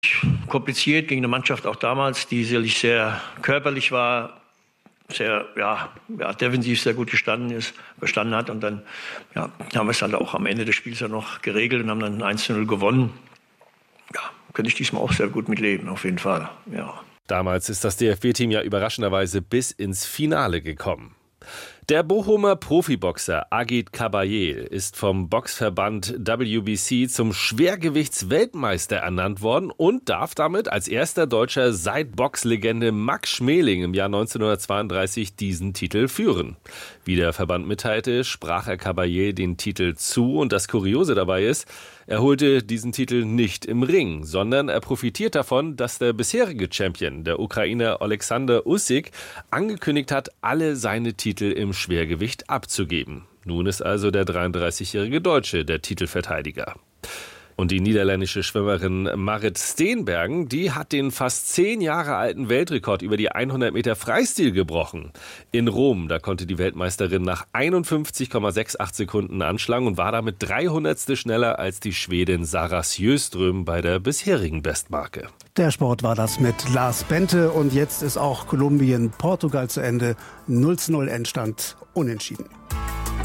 kompliziert gegen eine Mannschaft auch damals, die sicherlich sehr körperlich war, sehr defensiv sehr gut bestanden hat. Und dann haben wir es dann auch am Ende des Spiels ja noch geregelt und haben dann 1:0 gewonnen. Ja, könnte ich diesmal auch sehr gut mitleben, auf jeden Fall. Ja. Damals ist das DFB-Team ja überraschenderweise bis ins Finale gekommen. Der Bochumer Profiboxer Agit Kabayel ist vom Boxverband WBC zum Schwergewichtsweltmeister ernannt worden und darf damit als erster Deutscher seit Boxlegende Max Schmeling im Jahr 1932 diesen Titel führen. Wie der Verband mitteilte, sprach er Kabayel den Titel zu und das Kuriose dabei ist, er holte diesen Titel nicht im Ring, sondern er profitiert davon, dass der bisherige Champion, der Ukrainer Alexander Usyk, angekündigt hat, alle seine Titel im Schwergewicht abzugeben. Nun ist also der 33-jährige Deutsche der Titelverteidiger. Und die niederländische Schwimmerin Marit Steenbergen, die hat den fast 10 Jahre alten Weltrekord über die 100 Meter Freistil gebrochen. In Rom, da konnte die Weltmeisterin nach 51,68 Sekunden anschlagen und war damit 300 schneller als die Schwedin Sara Sjöström bei der bisherigen Bestmarke. Der Sport war das mit Lars Bente und jetzt ist auch Kolumbien-Portugal zu Ende. 0:0 Endstand, unentschieden.